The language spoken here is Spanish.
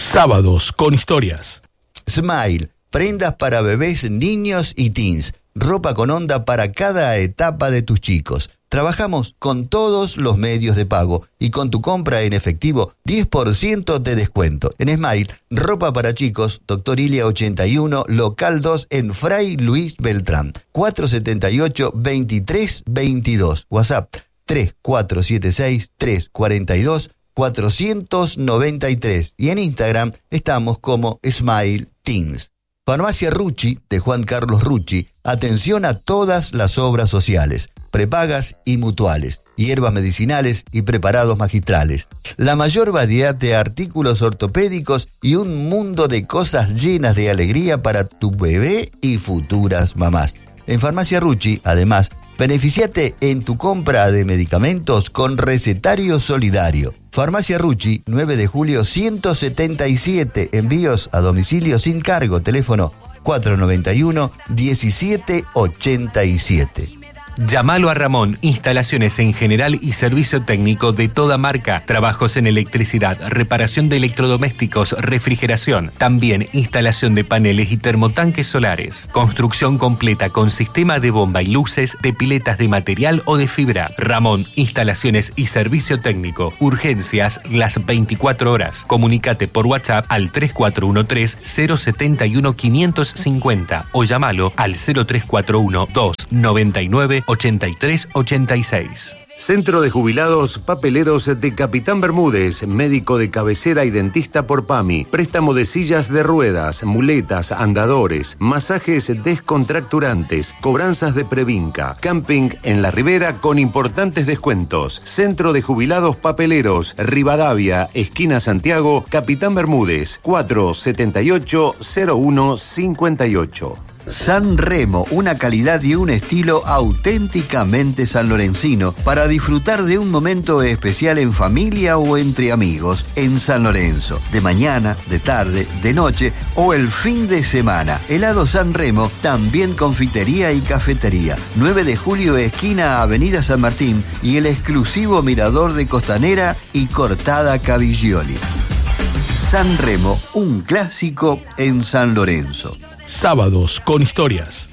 Sábados con historias. Smile, prendas para bebés, niños y teens. Ropa con onda para cada etapa de tus chicos. Trabajamos con todos los medios de pago y con tu compra en efectivo, 10% de descuento. En Smile, ropa para chicos, Dr. Ilia 81, local 2 en Fray Luis Beltrán. 478-2322. WhatsApp 3476-342-493. Y en Instagram estamos como Smile Teens. Farmacia Rucci, de Juan Carlos Rucci, atención a todas las obras sociales, prepagas y mutuales, hierbas medicinales y preparados magistrales. La mayor variedad de artículos ortopédicos y un mundo de cosas llenas de alegría para tu bebé y futuras mamás. En Farmacia Rucci, además, beneficiate en tu compra de medicamentos con recetario solidario. Farmacia Rucci, 9 de julio 177, envíos a domicilio sin cargo, teléfono 491-1787. Llámalo a Ramón, instalaciones en general y servicio técnico de toda marca, trabajos en electricidad, reparación de electrodomésticos, refrigeración, también instalación de paneles y termotanques solares, construcción completa con sistema de bomba y luces, de piletas de material o de fibra. Ramón, instalaciones y servicio técnico, urgencias las 24 horas. Comunícate por WhatsApp al 3413-071-550 o llámalo al 0341-299 8386. Centro de Jubilados Papeleros de Capitán Bermúdez, médico de cabecera y dentista por PAMI, préstamo de sillas de ruedas, muletas, andadores, masajes descontracturantes, cobranzas de Previnca, camping en la Ribera con importantes descuentos. Centro de Jubilados Papeleros, Rivadavia, esquina Santiago, Capitán Bermúdez, 478-0158. San Remo, una calidad y un estilo auténticamente sanlorencino para disfrutar de un momento especial en familia o entre amigos en San Lorenzo. De mañana, de tarde, de noche o el fin de semana. Helado San Remo, también confitería y cafetería. 9 de julio, esquina Avenida San Martín y el exclusivo mirador de Costanera y Cortada Caviglioli. San Remo, un clásico en San Lorenzo. Sábados con historias.